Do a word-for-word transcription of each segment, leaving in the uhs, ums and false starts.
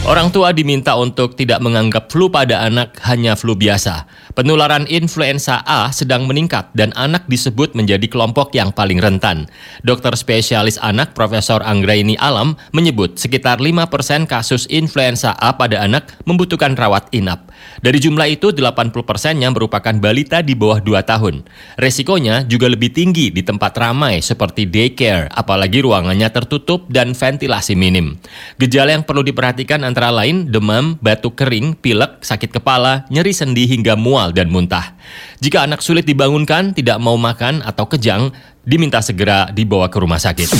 Orang tua diminta untuk tidak menganggap flu pada anak hanya flu biasa. Penularan influenza A sedang meningkat dan anak disebut menjadi kelompok yang paling rentan. Dokter spesialis anak Profesor Anggraini Alam menyebut sekitar lima persen kasus influenza A pada anak membutuhkan rawat inap. Dari jumlah itu, delapan puluh persennya merupakan balita di bawah dua tahun. Resikonya juga lebih tinggi di tempat ramai seperti daycare, apalagi ruangannya tertutup dan ventilasi minim. Gejala yang perlu diperhatikan antara lain demam, batuk kering, pilek, sakit kepala, nyeri sendi hingga mual dan muntah. Jika anak sulit dibangunkan, tidak mau makan atau kejang, diminta segera dibawa ke rumah sakit.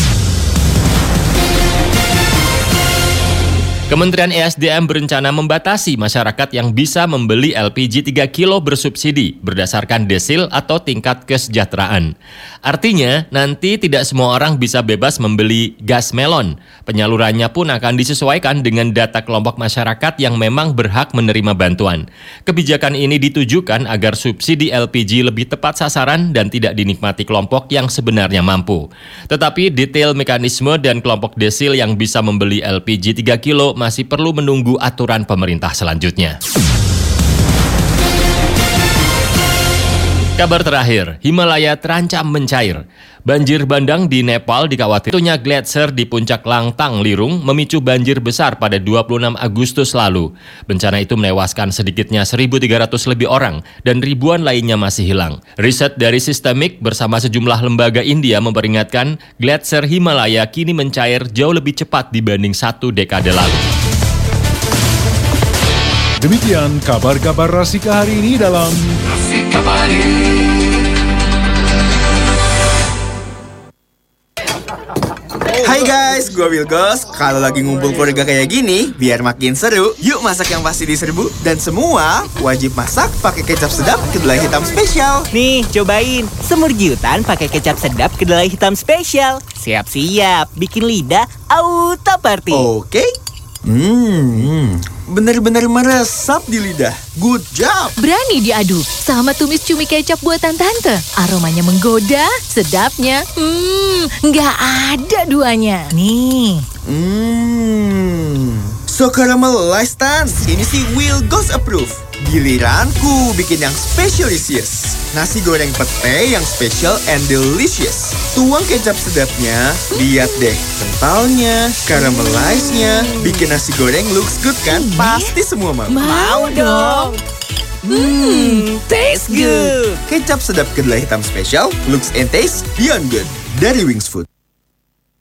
Kementerian E S D M berencana membatasi masyarakat yang bisa membeli L P G tiga kilo bersubsidi berdasarkan desil atau tingkat kesejahteraan. Artinya, nanti tidak semua orang bisa bebas membeli gas melon. Penyalurannya pun akan disesuaikan dengan data kelompok masyarakat yang memang berhak menerima bantuan. Kebijakan ini ditujukan agar subsidi L P G lebih tepat sasaran dan tidak dinikmati kelompok yang sebenarnya mampu. Tetapi detail mekanisme dan kelompok desil yang bisa membeli L P G tiga kilo masih perlu menunggu aturan pemerintah selanjutnya. Kabar terakhir, Himalaya terancam mencair. Banjir bandang di Nepal dikhawatirkan gletser di puncak Langtang Lirung memicu banjir besar pada dua puluh enam Agustus lalu. Bencana itu menewaskan sedikitnya seribu tiga ratus lebih orang dan ribuan lainnya masih hilang. Riset dari Systemic bersama sejumlah lembaga India memperingatkan gletser Himalaya kini mencair jauh lebih cepat dibanding satu dekade lalu. Demikian kabar-kabar Rasika hari ini dalam Rasika Pagi. Hai guys, gue Wilgos. Kalau lagi ngumpul keluarga kayak gini, biar makin seru, yuk masak yang pasti diserbu. Dan semua wajib masak pakai kecap sedap kedelai hitam spesial. Nih, cobain semur giutan pakai kecap sedap kedelai hitam spesial. Siap-siap, bikin lidah auto party. Oke. Hmm, bener-bener meresap di lidah. Good job. Berani diadu sama tumis cumi kecap buatan tante. Aromanya menggoda, sedapnya, hmm, nggak ada duanya. Nih. Hmm, so caramelized Tan. Ini sih Will Goes Approve. Giliranku bikin yang specialisius. Nasi goreng pete yang special and delicious. Tuang kecap sedapnya, lihat deh kentalnya, caramelize-nya. Bikin nasi goreng looks good kan? Pasti semua mau. Mau dong. Hmm, taste good. Kecap sedap kedelai hitam special, looks and taste beyond good. Dari Wings Food.